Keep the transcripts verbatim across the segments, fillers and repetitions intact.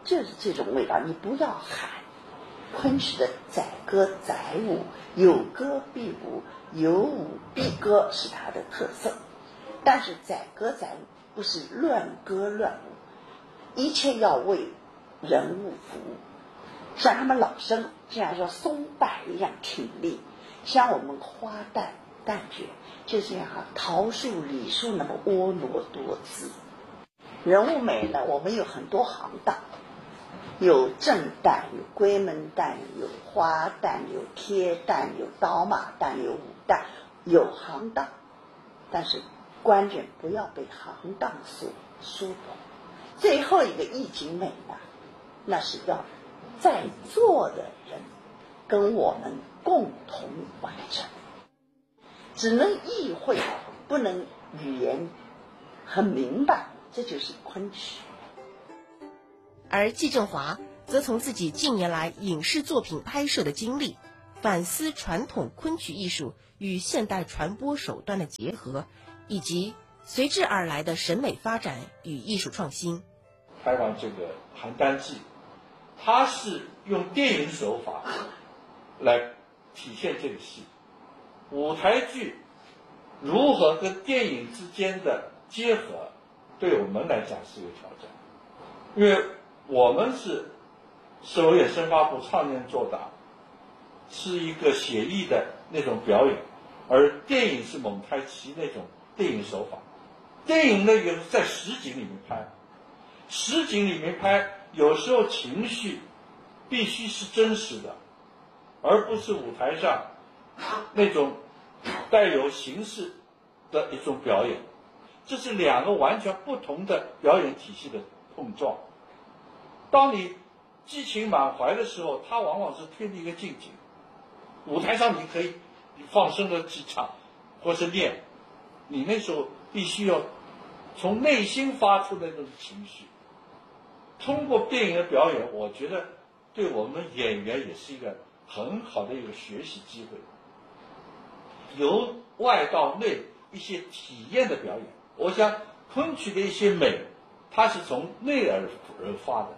就是这种味道。你不要喊昆曲的载歌载舞，有歌必舞，有舞必歌是它的特色。但是载歌载舞不是乱歌乱舞，一切要为人物服务。像他们老生这样说松柏一样挺立，像我们花旦旦角就这样桃树李树那么婀娜多姿。人物美呢，我们有很多行当，有正旦，有闺门旦，有花旦，有贴旦，有刀马旦，有武旦，有行当。但是关键不要被行当所束缚。最后一个意境美呢，那是要在座的人跟我们共同完成，只能意会，不能语言很明白，这就是昆曲。 而季振华则从自己近年来影视作品拍摄的经历，反思传统昆曲艺术与现代传播手段的结合，以及随之而来的审美发展与艺术创新。 拍完这个邯郸记，它是用电影手法来体现这个戏，舞台剧如何跟电影之间的结合，对我们来讲是一个挑战。因为我们是手演生发部唱念做打，是一个写意的那种表演，而电影是蒙太奇那种电影手法。电影呢也是在实景里面拍，实景里面拍有时候情绪必须是真实的，而不是舞台上那种带有形式的一种表演。这是两个完全不同的表演体系的碰撞。当你激情满怀的时候，它往往是推的一个近景，舞台上你可以放声的去唱或是练，你那时候必须要从内心发出那种情绪。通过电影的表演，我觉得对我们演员也是一个很好的一个学习机会，由外到内一些体验的表演。我想昆曲的一些美，它是从内而而发的。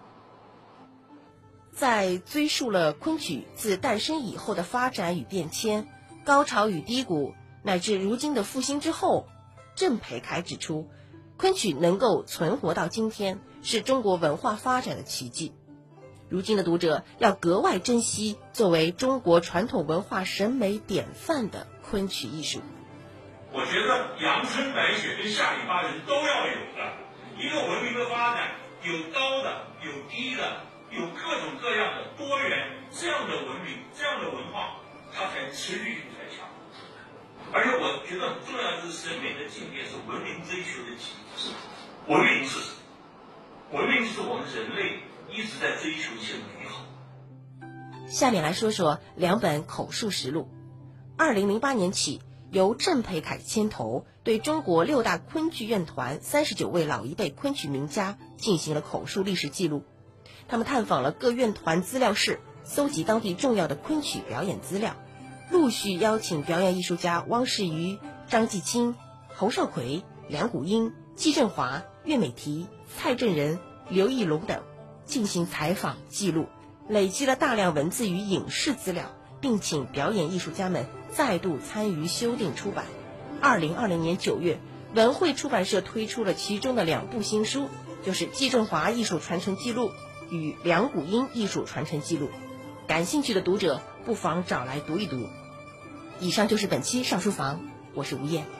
在追溯了昆曲自诞生以后的发展与变迁、高潮与低谷，乃至如今的复兴之后，郑培凯指出，昆曲能够存活到今天，是中国文化发展的奇迹。如今的读者要格外珍惜作为中国传统文化审美典范的昆曲艺术。 我觉得阳春白雪跟下里巴人都要有的一个文明的发展，有高的，有低的，有各种各样的多元，这样的文明，这样的文化，它才持续性才强。而且我觉得很重要的是审美的境界是文明追求的极致。文明是什么？文明是我们人类一直在追求一些美好。 下面来说说两本口述实录。二零零八年起，由郑培凯牵头，对中国六大昆剧院团三十九位老一辈昆曲名家进行了口述历史记录。他们探访了各院团资料室，搜集当地重要的昆曲表演资料，陆续邀请表演艺术家汪世瑜、张继清、侯少奎、梁谷英、季振华、岳美缇、蔡振仁、刘义龙等进行采访记录，累积了大量文字与影视资料，并请表演艺术家们再度参与修订出版。二零二零年九月，文汇出版社推出了其中的两部新书，就是季振华艺术传承记录与梁谷英艺术传承记录。感兴趣的读者不妨找来读一读。以上就是本期上书房，我是吴燕。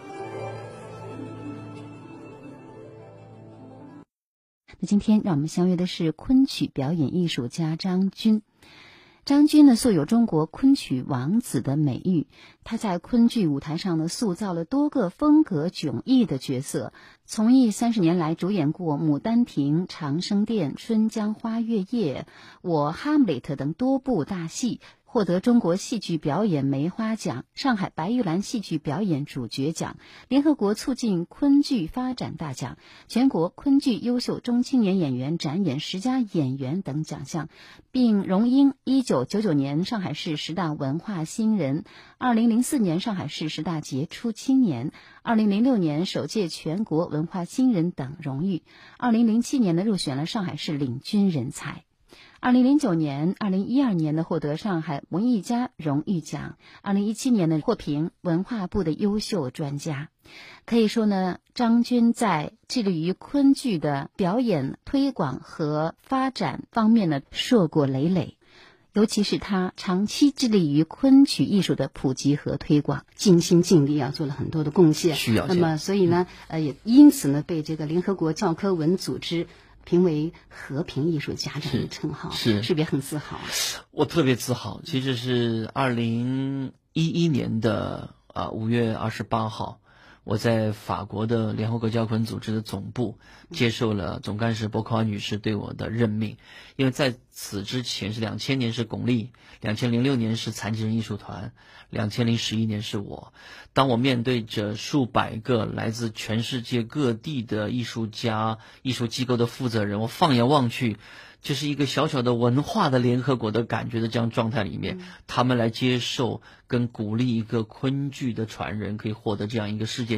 那今天让我们相约的是昆曲表演艺术家张军。张军呢，素有中国昆曲王子的美誉，他在昆剧舞台上呢，塑造了多个风格迥异的角色。从艺三十年来，主演过《牡丹亭》《长生殿》《春江花月夜》《我哈姆雷特》等多部大戏， 获得中国戏剧表演梅花奖、上海白玉兰戏剧表演主角奖、联合国促进昆剧发展大奖、全国昆剧优秀中青年演员展演十佳演员等奖项，并荣膺一九九九年上海市十大文化新人、二零零四年上海市十大杰出青年、二零零六年首届全国文化新人等荣誉，二零零七年呢入选了上海市领军人才。二零零九年、二零一二年的获得上海文艺家荣誉奖，二零一七年的获评文化部的优秀专家。可以说呢，张军在致力于昆剧的表演推广和发展方面呢，硕果累累。尤其是他长期致力于昆曲艺术的普及和推广，尽心尽力啊，做了很多的贡献。 需要。 那么，所以呢，呃，也因此呢，被这个联合国教科文组织评为和平艺术家这样的称号， 是是不是也很自豪？ 我特别自豪。其实是二零一一年的啊五月二十八号，我在法国的联合国教科文组织的总部接受了总干事博克尔女士对我的任命。因为在此之前是两千年是巩俐，两千零六年是残疾人艺术团，两千零十一年是我。当我面对着数百个来自全世界各地的艺术家、艺术机构的负责人，我放眼望去，就是一个小小的文化的联合国的感觉的这样状态里面，他们来接受跟鼓励一个昆剧的传人可以获得这样一个世界